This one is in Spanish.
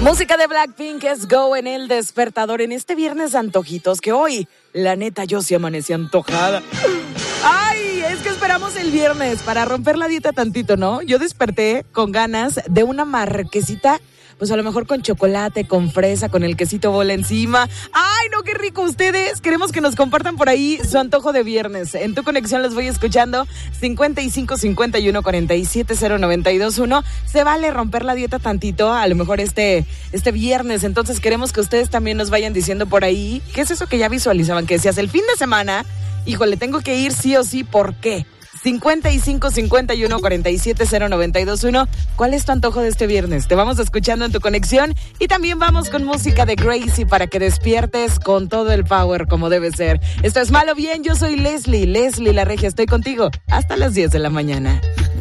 Música de Blackpink es Go en el despertador en este viernes de antojitos, que hoy, la neta, yo sí amanecí antojada. ¡Ay! Es que esperamos el viernes para romper la dieta tantito, ¿no? Yo desperté con ganas de una marquesita, pues a lo mejor con chocolate, con fresa, con el quesito bola encima. ¡Ay, no, qué rico! Ustedes queremos que nos compartan por ahí su antojo de viernes. En Tu Conexión los voy escuchando. 55 51 47 0921. Se vale romper la dieta tantito, a lo mejor este viernes. Entonces queremos que ustedes también nos vayan diciendo por ahí qué es eso que ya visualizaban, que decías el fin de semana, híjole, tengo que ir sí o sí, ¿por qué? 55 51 47 0921. ¿Cuál es tu antojo de este viernes? Te vamos escuchando en Tu Conexión y también vamos con música de Gracie para que despiertes con todo el power como debe ser. Esto es Malo Bien, yo soy Leslie la Regia, estoy contigo hasta las 10 de la mañana.